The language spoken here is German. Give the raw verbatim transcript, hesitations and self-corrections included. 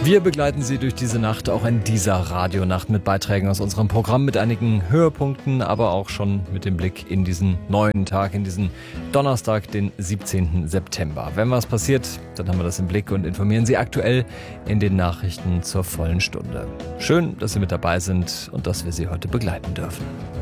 Wir begleiten Sie durch diese Nacht auch in dieser Radionacht mit Beiträgen aus unserem Programm, mit einigen Höhepunkten, aber auch schon mit dem Blick in diesen neuen Tag, in diesen Donnerstag, den siebzehnten September. Wenn was passiert, dann haben wir das im Blick und informieren Sie aktuell in den Nachrichten zur vollen Stunde. Schön, dass Sie mit dabei sind und dass wir Sie heute begleiten dürfen.